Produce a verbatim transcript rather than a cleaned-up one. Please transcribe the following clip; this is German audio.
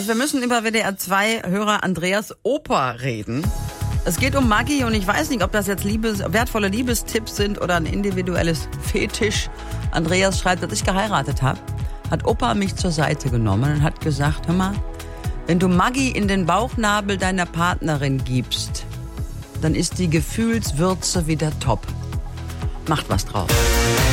Also wir müssen über W D R zwei Hörer Andreas Opa reden. Es geht um Maggi und ich weiß nicht, ob das jetzt Liebes, wertvolle Liebestipps sind oder ein individuelles Fetisch. Andreas schreibt, als ich geheiratet habe, hat Opa mich zur Seite genommen und hat gesagt, hör mal, wenn du Maggi in den Bauchnabel deiner Partnerin gibst, dann ist die Gefühlswürze wieder top. Macht was drauf.